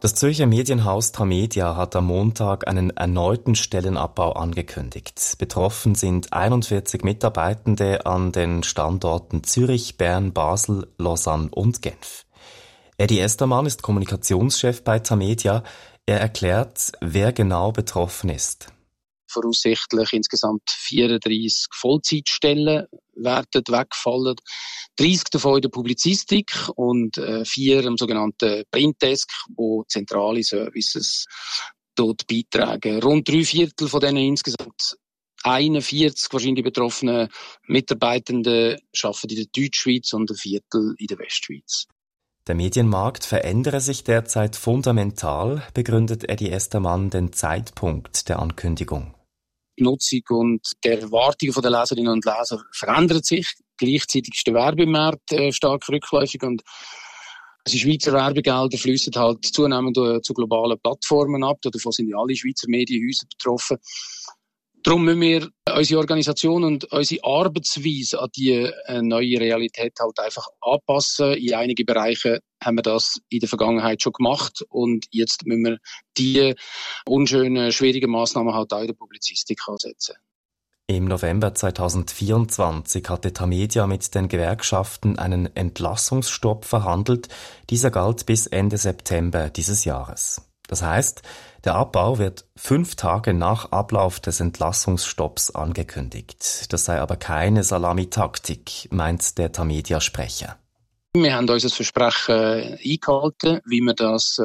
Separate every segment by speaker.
Speaker 1: Das Zürcher Medienhaus Tamedia hat am Montag einen erneuten Stellenabbau angekündigt. Betroffen sind 41 Mitarbeitende an den Standorten Zürich, Bern, Basel, Lausanne und Genf. Edi Estermann ist Kommunikationschef bei Tamedia. Er erklärt, wer genau betroffen ist.
Speaker 2: Voraussichtlich insgesamt 34 Vollzeitstellen werden wegfallen. 30 davon in der Publizistik und 4 im sogenannten Printdesk, wo zentrale Services dort beitragen. Rund 3/4 von diesen insgesamt 41 wahrscheinlich betroffenen Mitarbeitenden arbeiten in der Deutschschweiz und 1/4 in der Westschweiz.
Speaker 1: Der Medienmarkt verändere sich derzeit fundamental, begründet Edi Estermann den Zeitpunkt der Ankündigung.
Speaker 2: Die Nutzung und die Erwartungen der Leserinnen und Leser verändern sich. Gleichzeitig ist der Werbemarkt stark rückläufig und die Schweizer Werbegelder fließen halt zunehmend zu globalen Plattformen ab. Davon sind ja alle Schweizer Medienhäuser betroffen. Darum müssen wir unsere Organisation und unsere Arbeitsweise an die neue Realität halt einfach anpassen. In einigen Bereichen haben wir das in der Vergangenheit schon gemacht und jetzt müssen wir die unschönen, schwierigen Massnahmen halt auch in der Publizistik ansetzen.
Speaker 1: Im November 2024 hatte Tamedia mit den Gewerkschaften einen Entlassungsstopp verhandelt. Dieser galt bis Ende September dieses Jahres. Das heißt, der Abbau wird 5 Tage nach Ablauf des Entlassungsstopps angekündigt. Das sei aber keine Salamitaktik, meint der Tamedia-Sprecher.
Speaker 2: Wir haben unser Versprechen eingehalten, wie wir das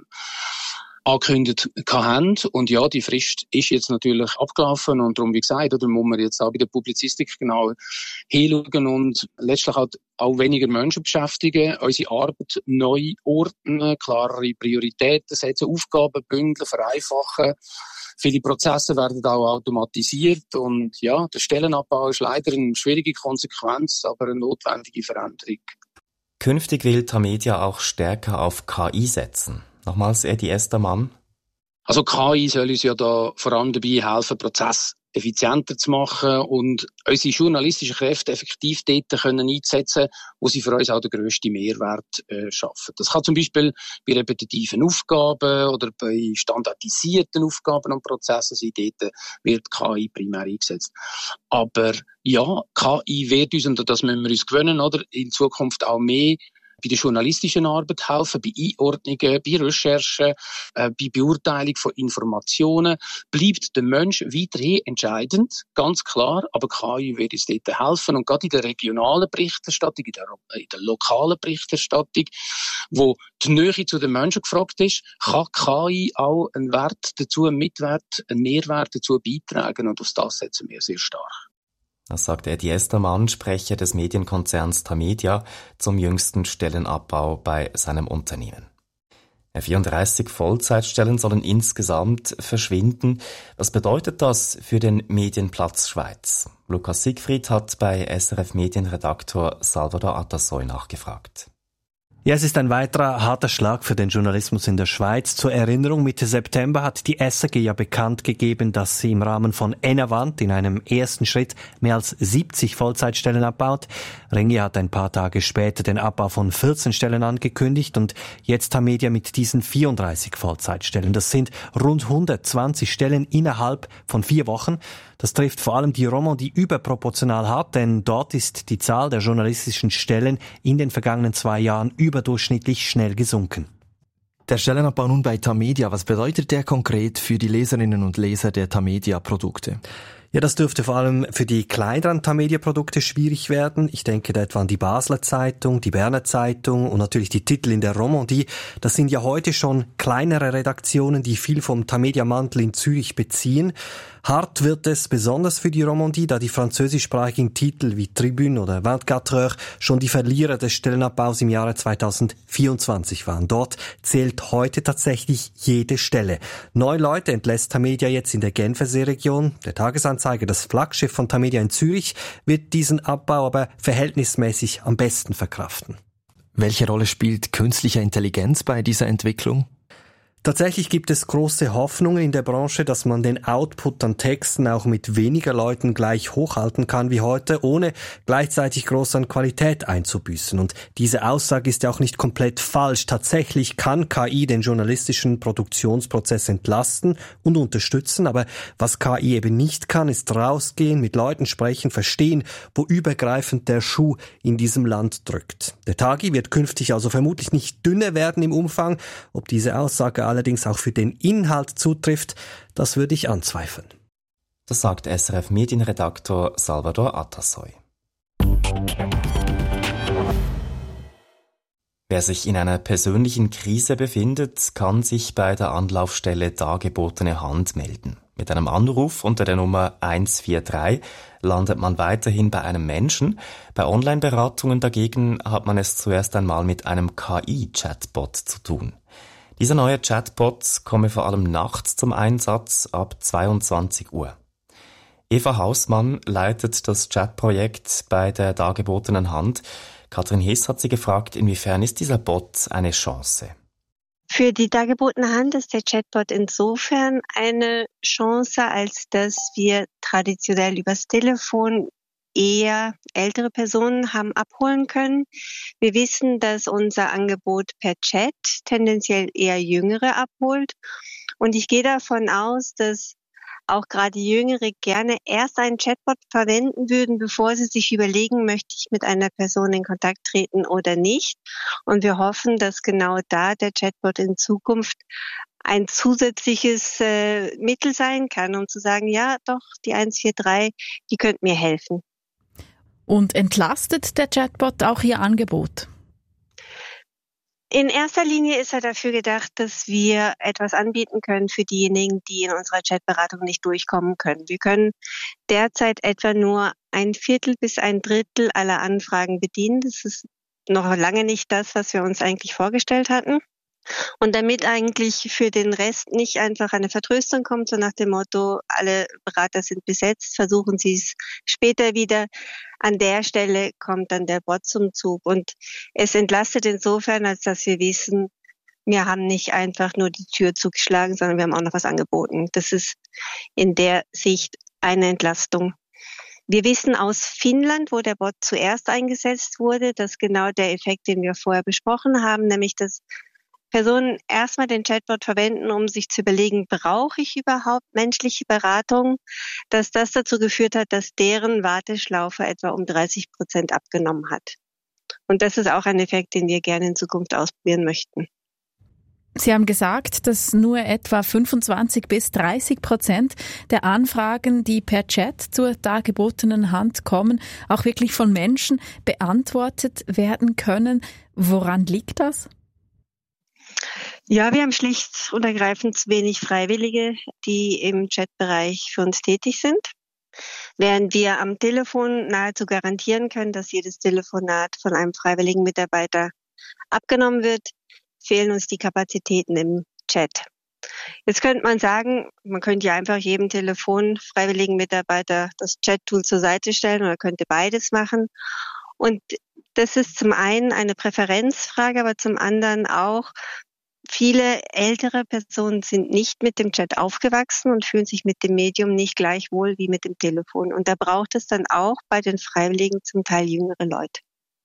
Speaker 2: angekündigt haben. Und ja, die Frist ist jetzt natürlich abgelaufen und darum, wie gesagt, oder muss man jetzt auch bei der Publizistik genau hinschauen und letztlich halt auch weniger Menschen beschäftigen, unsere Arbeit neu ordnen, klarere Prioritäten setzen, Aufgaben bündeln, vereinfachen. Viele Prozesse werden auch automatisiert und ja, der Stellenabbau ist leider eine schwierige Konsequenz, aber eine notwendige Veränderung.
Speaker 1: Künftig will Tamedia auch stärker auf KI setzen. Nochmals Edi Estermann.
Speaker 2: Also KI soll uns ja da vor allem dabei helfen, Prozess effizienter zu machen und unsere journalistischen Kräfte effektiv dort können einsetzen, wo sie für uns auch den grössten Mehrwert schaffen. Das kann zum Beispiel bei repetitiven Aufgaben oder bei standardisierten Aufgaben und Prozessen sein. Dort wird KI primär eingesetzt. Aber ja, KI wird uns, und das müssen wir uns gewöhnen, oder, in Zukunft auch mehr bei der journalistischen Arbeit helfen, bei Einordnungen, bei Recherchen, bei Beurteilung von Informationen. Bleibt der Mensch weiterhin entscheidend, ganz klar, aber KI wird uns dort helfen. Und gerade in der regionalen Berichterstattung, in der lokalen Berichterstattung, wo die Nähe zu den Menschen gefragt ist, kann KI auch einen Wert dazu, einen Mitwert, einen Mehrwert dazu beitragen. Und auf das setzen wir sehr stark.
Speaker 1: Das sagt Edi Estermann, Sprecher des Medienkonzerns Tamedia, zum jüngsten Stellenabbau bei seinem Unternehmen. 34 Vollzeitstellen sollen insgesamt verschwinden. Was bedeutet das für den Medienplatz Schweiz? Lukas Siegfried hat bei SRF Medienredaktor Salvador Atassoy nachgefragt.
Speaker 3: Ja, es ist ein weiterer harter Schlag für den Journalismus in der Schweiz. Zur Erinnerung, Mitte September hat die SRG ja bekannt gegeben, dass sie im Rahmen von Enervant in einem ersten Schritt mehr als 70 Vollzeitstellen abbaut. Ringier hat ein paar Tage später den Abbau von 14 Stellen angekündigt und jetzt Tamedia mit diesen 34 Vollzeitstellen. Das sind rund 120 Stellen innerhalb von 4 Wochen. Das trifft vor allem die Romandie überproportional hart, denn dort ist die Zahl der journalistischen Stellen in den vergangenen 2 Jahren überdurchschnittlich schnell gesunken.
Speaker 4: Der Stellenabbau nun bei Tamedia, was bedeutet der konkret für die Leserinnen und Leser der Tamedia-Produkte?
Speaker 3: Ja, das dürfte vor allem für die kleineren Tamedia-Produkte schwierig werden. Ich denke da etwa an die Basler Zeitung, die Berner Zeitung und natürlich die Titel in der Romandie. Das sind ja heute schon kleinere Redaktionen, die viel vom Tamedia-Mantel in Zürich beziehen. Hart wird es besonders für die Romandie, da die französischsprachigen Titel wie Tribune oder 24 Heures schon die Verlierer des Stellenabbaus im Jahre 2024 waren. Dort zählt heute tatsächlich jede Stelle. 9 Leute entlässt Tamedia jetzt in der Genfer Seeregion. Der Tagesanzeiger, das Flaggschiff von Tamedia in Zürich, wird diesen Abbau aber verhältnismäßig am besten verkraften.
Speaker 4: Welche Rolle spielt künstliche Intelligenz bei dieser Entwicklung?
Speaker 3: Tatsächlich gibt es große Hoffnungen in der Branche, dass man den Output an Texten auch mit weniger Leuten gleich hochhalten kann wie heute, ohne gleichzeitig groß an Qualität einzubüßen. Und diese Aussage ist ja auch nicht komplett falsch. Tatsächlich kann KI den journalistischen Produktionsprozess entlasten und unterstützen, aber was KI eben nicht kann, ist rausgehen, mit Leuten sprechen, verstehen, wo übergreifend der Schuh in diesem Land drückt. Der Tagi wird künftig also vermutlich nicht dünner werden im Umfang. Ob diese Aussage allerdings auch für den Inhalt zutrifft, das würde ich anzweifeln.
Speaker 1: Das sagt SRF-Medienredaktor Salvador Atassoy. Wer sich in einer persönlichen Krise befindet, kann sich bei der Anlaufstelle Dargebotene Hand melden. Mit einem Anruf unter der Nummer 143 landet man weiterhin bei einem Menschen. Bei Online-Beratungen dagegen hat man es zuerst einmal mit einem KI-Chatbot zu tun. Dieser neue Chatbot komme vor allem nachts zum Einsatz ab 22 Uhr. Eva Hausmann leitet das Chatprojekt bei der Dargebotenen Hand. Katrin Hess hat sie gefragt, inwiefern ist dieser Bot eine Chance?
Speaker 5: Für die dargebotene Hand ist der Chatbot insofern eine Chance, als dass wir traditionell übers Telefon eher ältere Personen haben abholen können. Wir wissen, dass unser Angebot per Chat tendenziell eher Jüngere abholt. Und ich gehe davon aus, dass auch gerade Jüngere gerne erst einen Chatbot verwenden würden, bevor sie sich überlegen, möchte ich mit einer Person in Kontakt treten oder nicht. Und wir hoffen, dass genau da der Chatbot in Zukunft ein zusätzliches Mittel sein kann, um zu sagen, ja doch, die 143, die könnte mir helfen.
Speaker 6: Und entlastet der Chatbot auch Ihr Angebot?
Speaker 5: In erster Linie ist er dafür gedacht, dass wir etwas anbieten können für diejenigen, die in unserer Chatberatung nicht durchkommen können. Wir können derzeit etwa nur 1/4 bis 1/3 aller Anfragen bedienen. Das ist noch lange nicht das, was wir uns eigentlich vorgestellt hatten. Und damit eigentlich für den Rest nicht einfach eine Vertröstung kommt, so nach dem Motto, alle Berater sind besetzt, versuchen Sie es später wieder. An der Stelle kommt dann der Bot zum Zug. Und es entlastet insofern, als dass wir wissen, wir haben nicht einfach nur die Tür zugeschlagen, sondern wir haben auch noch was angeboten. Das ist in der Sicht eine Entlastung. Wir wissen aus Finnland, wo der Bot zuerst eingesetzt wurde, dass genau der Effekt, den wir vorher besprochen haben, nämlich dass Personen erstmal den Chatbot verwenden, um sich zu überlegen, brauche ich überhaupt menschliche Beratung, dass das dazu geführt hat, dass deren Warteschlaufe etwa um 30% abgenommen hat. Und das ist auch ein Effekt, den wir gerne in Zukunft ausprobieren möchten.
Speaker 6: Sie haben gesagt, dass nur etwa 25 bis 30% der Anfragen, die per Chat zur dargebotenen Hand kommen, auch wirklich von Menschen beantwortet werden können. Woran liegt das?
Speaker 5: Ja, wir haben schlicht und ergreifend zu wenig Freiwillige, die im Chatbereich für uns tätig sind. Während wir am Telefon nahezu garantieren können, dass jedes Telefonat von einem freiwilligen Mitarbeiter abgenommen wird, fehlen uns die Kapazitäten im Chat. Jetzt könnte man sagen, man könnte ja einfach jedem freiwilligen Mitarbeiter das Chat-Tool zur Seite stellen oder könnte beides machen. Und das ist zum einen eine Präferenzfrage, aber zum anderen auch, viele ältere Personen sind nicht mit dem Chat aufgewachsen und fühlen sich mit dem Medium nicht gleich wohl wie mit dem Telefon. Und da braucht es dann auch bei den Freiwilligen zum Teil jüngere Leute.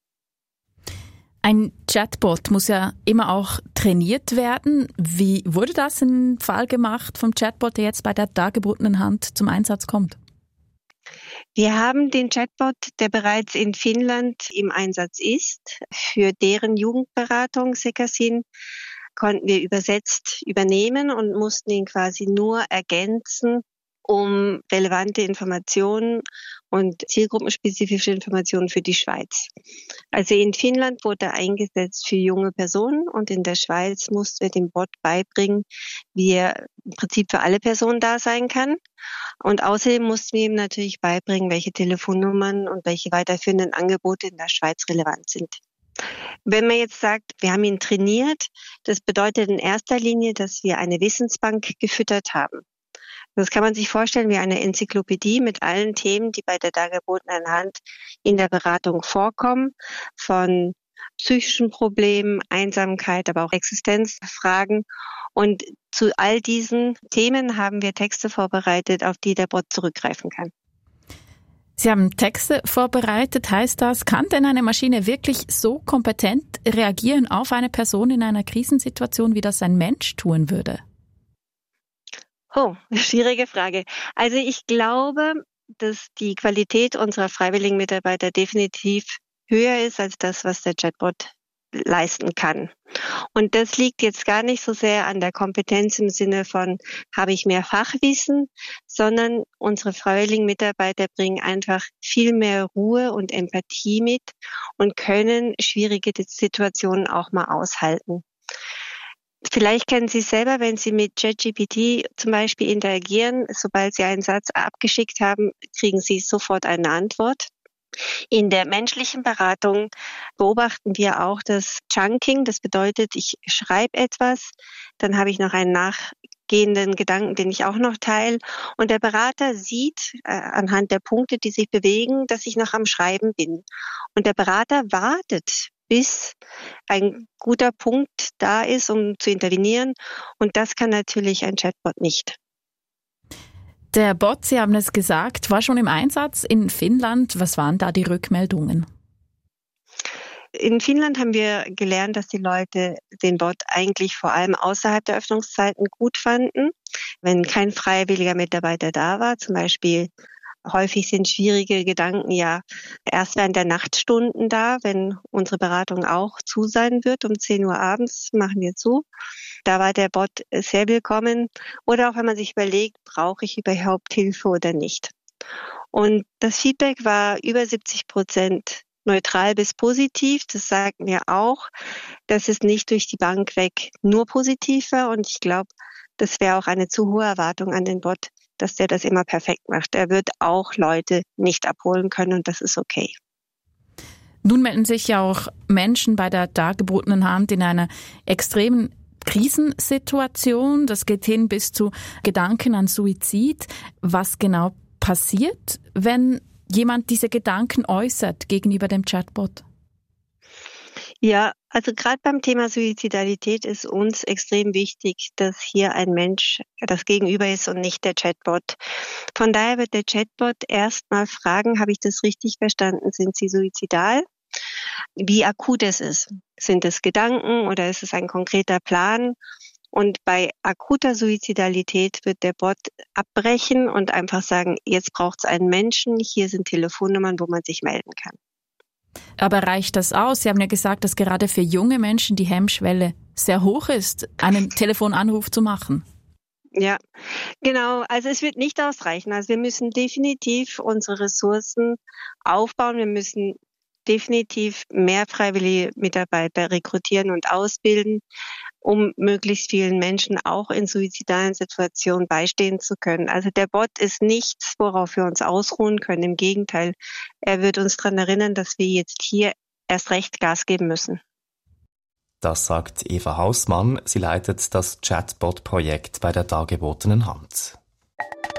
Speaker 6: Ein Chatbot muss ja immer auch trainiert werden. Wie wurde das im Fall gemacht vom Chatbot, der jetzt bei der dargebotenen Hand zum Einsatz kommt?
Speaker 5: Wir haben den Chatbot, der bereits in Finnland im Einsatz ist, für deren Jugendberatung Sekasin, konnten wir übersetzt übernehmen und mussten ihn quasi nur ergänzen, um relevante Informationen und zielgruppenspezifische Informationen für die Schweiz. Also in Finnland wurde er eingesetzt für junge Personen und in der Schweiz mussten wir dem Bot beibringen, wie er im Prinzip für alle Personen da sein kann. Und außerdem mussten wir ihm natürlich beibringen, welche Telefonnummern und welche weiterführenden Angebote in der Schweiz relevant sind. Wenn man jetzt sagt, wir haben ihn trainiert, das bedeutet in erster Linie, dass wir eine Wissensbank gefüttert haben. Das kann man sich vorstellen wie eine Enzyklopädie mit allen Themen, die bei der dargebotenen Hand in der Beratung vorkommen, von psychischen Problemen, Einsamkeit, aber auch Existenzfragen. Und zu all diesen Themen haben wir Texte vorbereitet, auf die der Bot zurückgreifen kann.
Speaker 6: Sie haben Texte vorbereitet. Heißt das, kann denn eine Maschine wirklich so kompetent reagieren auf eine Person in einer Krisensituation, wie das ein Mensch tun würde?
Speaker 5: Oh, schwierige Frage. Also ich glaube, dass die Qualität unserer freiwilligen Mitarbeiter definitiv höher ist als das, was der Chatbot leisten kann. Und das liegt jetzt gar nicht so sehr an der Kompetenz im Sinne von, habe ich mehr Fachwissen, sondern unsere freiwilligen Mitarbeiter bringen einfach viel mehr Ruhe und Empathie mit und können schwierige Situationen auch mal aushalten. Vielleicht kennen Sie es selber, wenn Sie mit ChatGPT zum Beispiel interagieren, sobald Sie einen Satz abgeschickt haben, kriegen Sie sofort eine Antwort. In der menschlichen Beratung beobachten wir auch das Chunking. Das bedeutet, ich schreibe etwas, dann habe ich noch einen nachgehenden Gedanken, den ich auch noch teile. Und der Berater sieht anhand der Punkte, die sich bewegen, dass ich noch am Schreiben bin. Und der Berater wartet, bis ein guter Punkt da ist, um zu intervenieren. Und das kann natürlich ein Chatbot nicht.
Speaker 6: Der Bot, Sie haben es gesagt, war schon im Einsatz in Finnland. Was waren da die Rückmeldungen?
Speaker 5: In Finnland haben wir gelernt, dass die Leute den Bot eigentlich vor allem außerhalb der Öffnungszeiten gut fanden. Wenn kein freiwilliger Mitarbeiter da war, zum Beispiel häufig sind schwierige Gedanken ja erst während der Nachtstunden da, wenn unsere Beratung auch zu sein wird. Um 10 Uhr abends machen wir zu. Da war der Bot sehr willkommen. Oder auch wenn man sich überlegt, brauche ich überhaupt Hilfe oder nicht. Und das Feedback war über 70% neutral bis positiv. Das sagt mir auch, dass es nicht durch die Bank weg nur positiv war. Und ich glaube, das wäre auch eine zu hohe Erwartung an den Bot, dass der das immer perfekt macht. Er wird auch Leute nicht abholen können und das ist okay.
Speaker 6: Nun melden sich ja auch Menschen bei der dargebotenen Hand in einer extremen Krisensituation. Das geht hin bis zu Gedanken an Suizid. Was genau passiert, wenn jemand diese Gedanken äußert gegenüber dem Chatbot?
Speaker 5: Ja, also gerade beim Thema Suizidalität ist uns extrem wichtig, dass hier ein Mensch das Gegenüber ist und nicht der Chatbot. Von daher wird der Chatbot erstmal fragen, habe ich das richtig verstanden, sind Sie suizidal? Wie akut es ist. Sind es Gedanken oder ist es ein konkreter Plan? Und bei akuter Suizidalität wird der Bot abbrechen und einfach sagen, jetzt braucht es einen Menschen, hier sind Telefonnummern, wo man sich melden kann.
Speaker 6: Aber reicht das aus? Sie haben ja gesagt, dass gerade für junge Menschen die Hemmschwelle sehr hoch ist, einen Telefonanruf zu machen.
Speaker 5: Ja, genau. Also es wird nicht ausreichen. Also wir müssen definitiv unsere Ressourcen aufbauen. Wir müssen definitiv mehr freiwillige Mitarbeiter rekrutieren und ausbilden, um möglichst vielen Menschen auch in suizidalen Situationen beistehen zu können. Also der Bot ist nichts, worauf wir uns ausruhen können. Im Gegenteil, er wird uns daran erinnern, dass wir jetzt hier erst recht Gas geben müssen.
Speaker 1: Das sagt Eva Hausmann. Sie leitet das Chatbot-Projekt bei der dargebotenen Hand.